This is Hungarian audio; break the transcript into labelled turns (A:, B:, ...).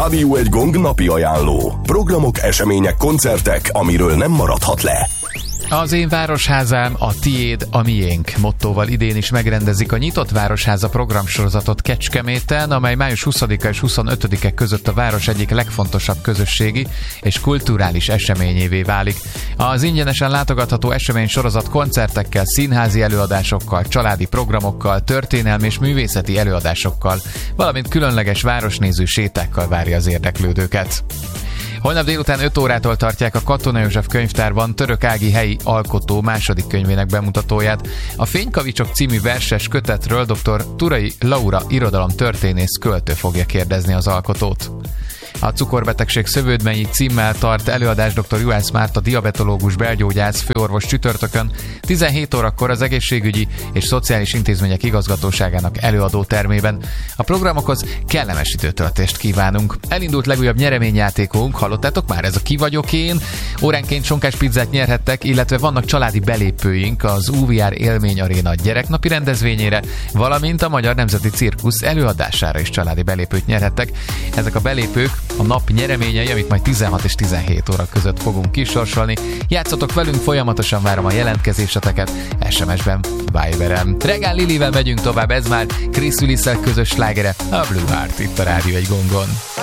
A: Rádió Egy Gong napi ajánló. Programok, események, koncertek, amiről nem maradhat le.
B: Az én városházám, a tiéd, a miénk mottóval idén is megrendezik a Nyitott Városháza programsorozatot Kecskeméten, amely május 20-a és 25-e között a város egyik legfontosabb közösségi és kulturális eseményévé válik. Az ingyenesen látogatható eseménysorozat koncertekkel, színházi előadásokkal, családi programokkal, történelmi és művészeti előadásokkal, valamint különleges városnéző sétákkal várja az érdeklődőket. Holnap délután 5 órától tartják a Katona József könyvtárban Török Ági helyi alkotó második könyvének bemutatóját. A Fénykavicsok című verses kötetről dr. Turai Laura irodalomtörténész költő fogja kérdezni az alkotót. A cukorbetegség szövődményi címmel tart előadást dr. Juhász Márta diabetológus belgyógyász főorvos csütörtökön 17 órakor az Egészségügyi és Szociális Intézmények Igazgatóságának előadó termében. A programokhoz kellemes időtöltést kívánunk. Elindult legújabb nyereményjátékunk, hallottátok már, ez a Ki vagyok én? Óránként sonkás pizzát nyerhettek, illetve vannak családi belépőink az UVR Élmény Aréna gyereknapi rendezvényére, valamint a Magyar Nemzeti Cirkusz előadására is családi belépőt nyerhettek. Ezek a belépők a nap nyereményei, amit majd 16 és 17 óra között fogunk kisorsolni. Játszatok velünk, folyamatosan várom a jelentkezéseteket SMS-ben, Viberen. Regál Lilivel megyünk tovább, ez már Chris Willis-szel közös slágere, a Blue Heart itt a Rádió Egy Gongon.